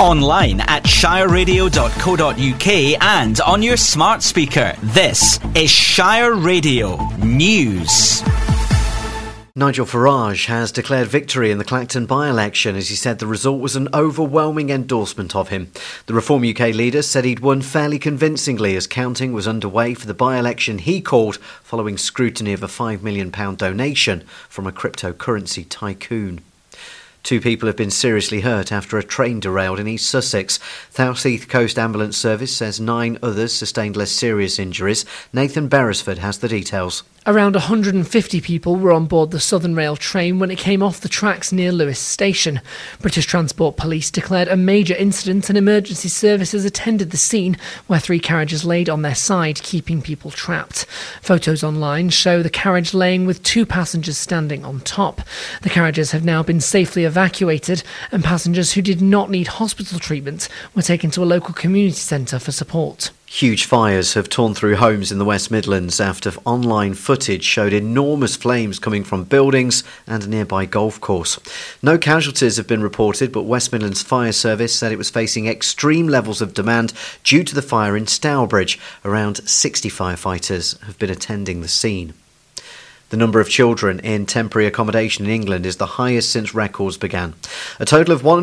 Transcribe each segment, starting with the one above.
Online at shireradio.co.uk and on your smart speaker. This is Shire Radio News. Nigel Farage has declared victory in the Clacton by-election as he said the result was an overwhelming endorsement of him. The Reform UK leader said he'd won fairly convincingly as counting was underway for the by-election he called following scrutiny of a £5 million donation from a cryptocurrency tycoon. 2 people have been seriously hurt after a train derailed in East Sussex. South East Coast Ambulance Service says 9 others sustained less serious injuries. Nathan Beresford has the details. Around 150 people were on board the Southern Rail train when it came off the tracks near Lewes Station. British Transport Police declared a major incident and emergency services attended the scene where 3 carriages laid on their side, keeping people trapped. Photos online show the carriage laying with 2 passengers standing on top. The carriages have now been safely evacuated and passengers who did not need hospital treatment were taken to a local community centre for support. Huge fires have torn through homes in the West Midlands after online footage showed enormous flames coming from buildings and a nearby golf course. No casualties have been reported, but West Midlands Fire Service said it was facing extreme levels of demand due to the fire in Stourbridge. Around 60 firefighters have been attending the scene. The number of children in temporary accommodation in England is the highest since records began. A total of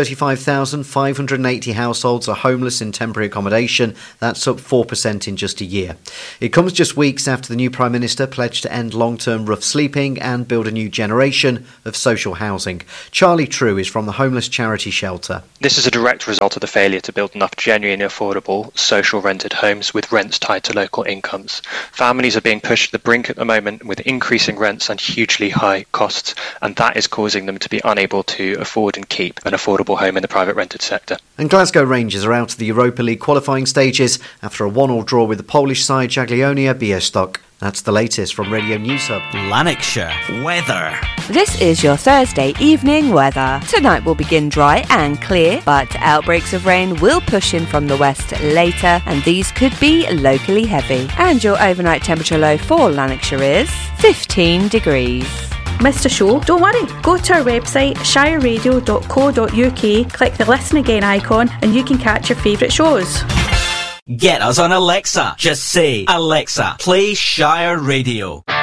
135,580 households are homeless in temporary accommodation. That's up 4% in just a year. It comes just weeks after the new Prime Minister pledged to end long-term rough sleeping and build a new generation of social housing. Charlie True is from the homeless charity shelter. This is a direct result of the failure to build enough genuinely affordable social rented homes with rents tied to local incomes. Families are being pushed to the brink at the moment with increasing rents and hugely high costs, and that is causing them to be unable to afford and keep an affordable home in the private rented sector. And Glasgow Rangers are out of the Europa League qualifying stages after a 1-1 draw with the Polish side Jagiellonia Białystok. That's the latest from Radio News Hub. Lanarkshire weather. This is your Thursday evening weather. Tonight will begin dry and clear, but outbreaks of rain will push in from the west later, and these could be locally heavy. And your overnight temperature low for Lanarkshire is 15 degrees. Missed a show? Don't worry. Go to our website shireradio.co.uk, click the Listen Again icon, and you can catch your favourite shows. Get us on Alexa. Just say, Alexa, play Shire Radio.